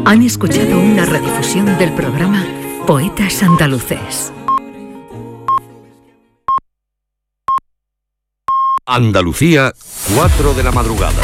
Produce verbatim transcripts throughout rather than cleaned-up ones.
Han escuchado una redifusión del programa Poetas Andaluces. Andalucía, cuatro de la madrugada.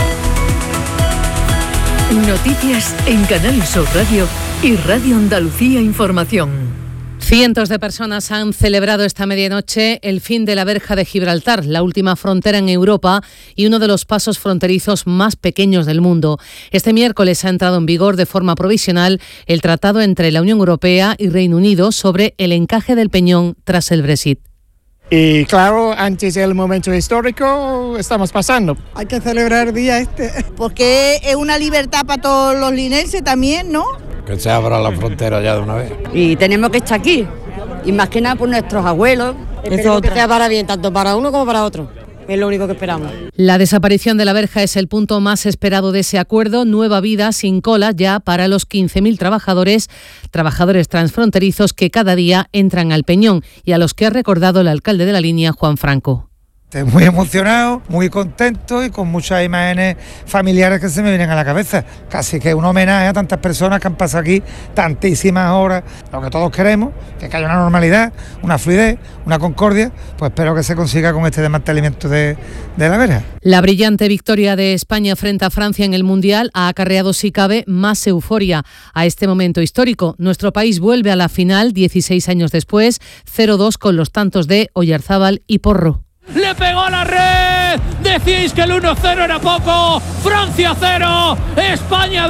Noticias en Canal Sur Radio y Radio Andalucía Información. Cientos de personas han celebrado esta medianoche el fin de la verja de Gibraltar, la última frontera en Europa y uno de los pasos fronterizos más pequeños del mundo. Este miércoles ha entrado en vigor de forma provisional el tratado entre la Unión Europea y Reino Unido sobre el encaje del peñón tras el Brexit. Y claro, antes del momento histórico estamos pasando. Hay que celebrar el día este. Porque es una libertad para todos los linenses también, ¿no? Que se abra la frontera ya de una vez. Y tenemos que estar aquí, y más que nada por nuestros abuelos. Eso que sea para bien, tanto para uno como para otro. Es lo único que esperamos. La desaparición de la verja es el punto más esperado de ese acuerdo. Nueva vida sin colas ya para los quince mil trabajadores, trabajadores transfronterizos que cada día entran al peñón y a los que ha recordado el alcalde de la línea, Juan Franco. Estoy muy emocionado, muy contento y con muchas imágenes familiares que se me vienen a la cabeza. Casi que un homenaje a tantas personas que han pasado aquí tantísimas horas. Lo que todos queremos, que haya una normalidad, una fluidez, una concordia, pues espero que se consiga con este desmantelamiento de, de la verja. La brillante victoria de España frente a Francia en el Mundial ha acarreado, si cabe, más euforia a este momento histórico. Nuestro país vuelve a la final dieciséis años después, cero dos con los tantos de Oyarzábal y Porro. ¡Le pegó a la red! Decíais que el uno cero era poco. ¡Francia cero! ¡España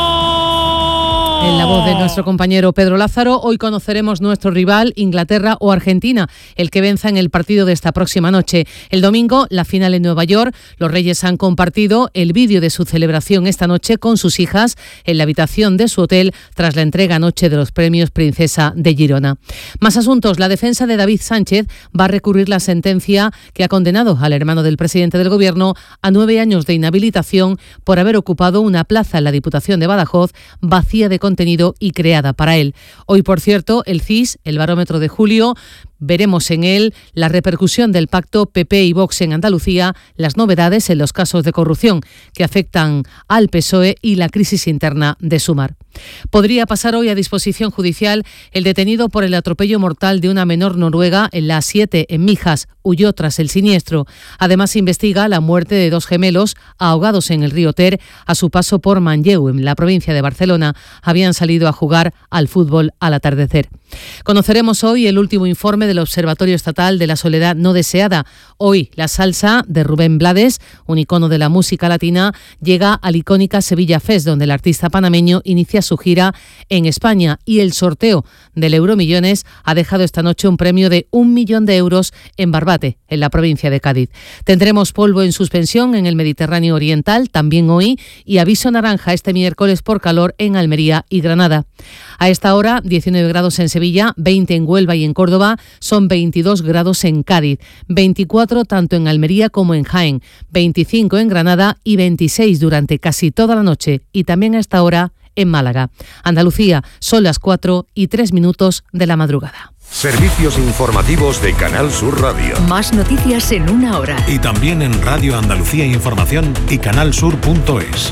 dos! En la voz de nuestro compañero Pedro Lázaro, hoy conoceremos nuestro rival, Inglaterra o Argentina, el que venza en el partido de esta próxima noche. El domingo, la final en Nueva York. Los Reyes han compartido el vídeo de su celebración esta noche con sus hijas en la habitación de su hotel tras la entrega anoche de los premios Princesa de Girona. Más asuntos. La defensa de David Sánchez va a recurrir la sentencia que ha condenado al hermano del presidente del Gobierno a nueve años de inhabilitación por haber ocupado una plaza en la Diputación de Badajoz vacía de contenido y creada para él. Hoy, por cierto, el C I S, el barómetro de julio, veremos en él la repercusión del pacto P P y Vox en Andalucía, las novedades en los casos de corrupción que afectan al P S O E y la crisis interna de Sumar. Podría pasar hoy a disposición judicial el detenido por el atropello mortal de una menor noruega en la A siete en Mijas. Huyó tras el siniestro. Además, se investiga la muerte de dos gemelos ahogados en el río Ter a su paso por Manlleu, en la provincia de Barcelona. Habían salido a jugar al fútbol al atardecer. Conoceremos hoy el último informe del Observatorio Estatal de la Soledad No Deseada. Hoy, la salsa de Rubén Blades, un icono de la música latina, llega al icónica Sevilla Fest, donde el artista panameño inicia su gira en España, y el sorteo del Euromillones ha dejado esta noche un premio de un millón de euros en Barbate, en la provincia de Cádiz. Tendremos polvo en suspensión en el Mediterráneo Oriental, también hoy, y aviso naranja este miércoles por calor en Almería y Granada. A esta hora, diecinueve grados en Sevilla, veinte en Huelva y en Córdoba, son veintidós grados en Cádiz, veinticuatro tanto en Almería como en Jaén, veinticinco en Granada y veintiséis durante casi toda la noche y también a esta hora en Málaga. Andalucía, son las cuatro y tres minutos de la madrugada. Servicios informativos de Canal Sur Radio. Más noticias en una hora. Y también en Radio Andalucía Información y canalsur punto es.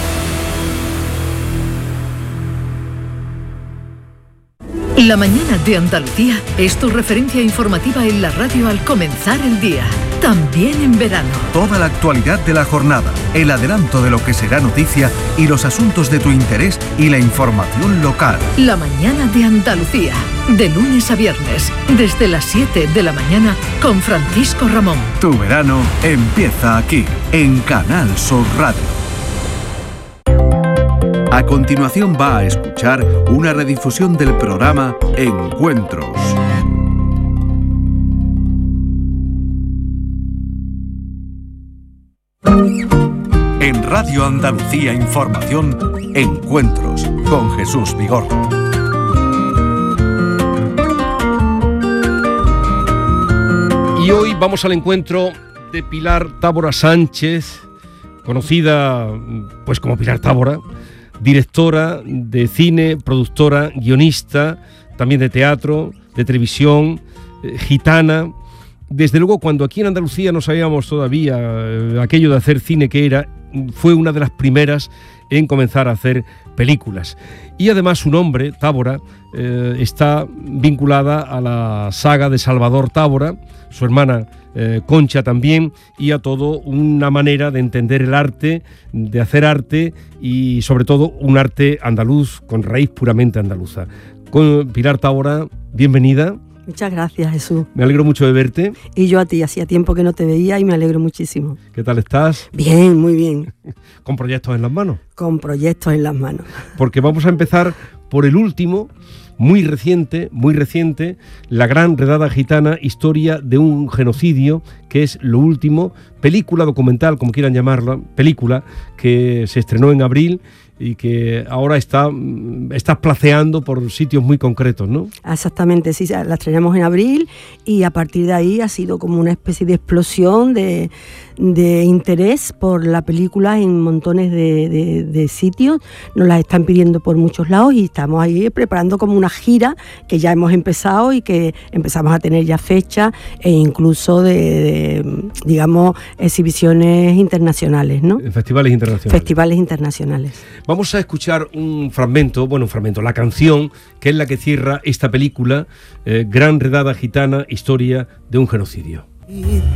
La mañana de Andalucía es tu referencia informativa en la radio al comenzar el día, también en verano. Toda la actualidad de la jornada, el adelanto de lo que será noticia y los asuntos de tu interés y la información local. La mañana de Andalucía, de lunes a viernes, desde las siete de la mañana con Francisco Ramón. Tu verano empieza aquí, en Canal Sur Radio. A continuación va a escuchar una redifusión del programa Encuentros. En Radio Andalucía Información, Encuentros con Jesús Vigorra. Y hoy vamos al encuentro de Pilar Tábora Sánchez, conocida pues como Pilar Tábora, directora de cine, productora, guionista, también de teatro, de televisión, eh, gitana, desde luego, cuando aquí en Andalucía no sabíamos todavía eh, aquello de hacer cine que era, fue una de las primeras en comenzar a hacer películas. Y además su nombre, Tábora, eh, está vinculada a la saga de Salvador Tábora, su hermana eh, Concha también, y a todo una manera de entender el arte, de hacer arte y sobre todo un arte andaluz con raíz puramente andaluza. Con Pilar Tábora, bienvenida. Muchas gracias, Jesús. Me alegro mucho de verte. Y yo a ti, hacía tiempo que no te veía y me alegro muchísimo. ¿Qué tal estás? Bien, muy bien. ¿Con proyectos en las manos? Con proyectos en las manos. Porque vamos a empezar por el último, muy reciente, muy reciente, La Gran Redada Gitana, historia de un genocidio, que es lo último, película documental, como quieran llamarla, película que se estrenó en abril y que ahora está, está placeando por sitios muy concretos, ¿no? Exactamente, sí, la estrenamos en abril y a partir de ahí ha sido como una especie de explosión de, de interés por la película en montones de, de, de sitios. Nos la están pidiendo por muchos lados y estamos ahí preparando como una gira que ya hemos empezado y que empezamos a tener ya fecha e incluso de, de digamos, exhibiciones internacionales, ¿no? Festivales internacionales. Festivales internacionales. Vamos a escuchar un fragmento, bueno, un fragmento, la canción, que es la que cierra esta película, eh, Gran Redada Gitana, historia de un genocidio.